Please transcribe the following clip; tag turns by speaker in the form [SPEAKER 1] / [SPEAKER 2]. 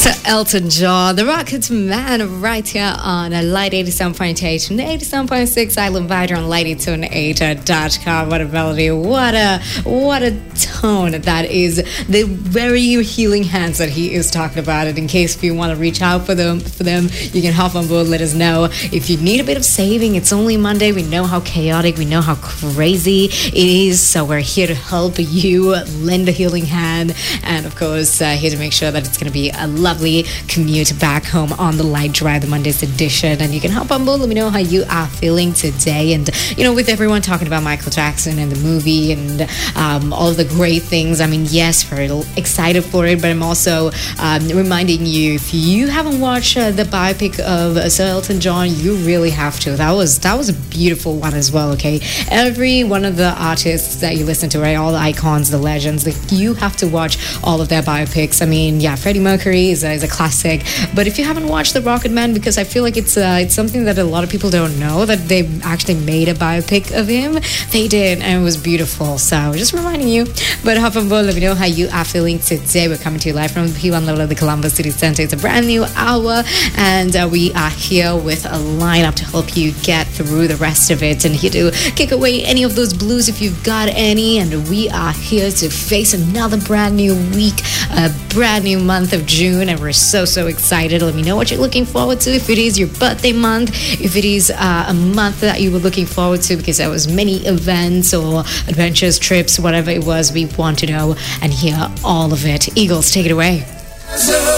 [SPEAKER 1] to Elton John, the Rockets Man, right here on Light 87.8 and 87.6 Island Vider on light828.com. What a melody, what a tone that is. The very healing hands that he is talking about it. In case if you want to reach out for them, you can hop on board, let us know. If you need a bit of saving, it's only Monday. We know how chaotic, we know how crazy it is, so we're here to help you lend a healing hand, and of course here to make sure that it's going to be a lovely commute back home on the Light Drive, the Monday's edition. And you can hop on board, let me know how you are feeling today. And you know, with everyone talking about Michael Jackson and the movie and all of the great things, I mean, yes, we're excited for it, but I'm also reminding you, if you haven't watched the biopic of Sir Elton John, you really have to. That was a beautiful one as well. Okay, every one of the artists that you listen to, right, all the icons, the legends, you have to watch all of their biopics. I mean, yeah, Freddie Mercury is a classic, but if you haven't watched The Rocket Man, because I feel like it's something that a lot of people don't know, that they actually made a biopic of him. They did, and it was beautiful. So just reminding you. But hop on board, let me know how you are feeling today. We're coming to you live from the P1 level of the Columbus City Center. It's a brand new hour, and we are here with a lineup to help you get through the rest of it, and here to kick away any of those blues if you've got any. And we are here to face another brand new week, a brand new month of June, and we're so excited. Let me know what you're looking forward to. If it is your birthday month, if it is a month that you were looking forward to because there was many events or adventures, trips, whatever it was, we want to know and hear all of it. Eagles, take it away.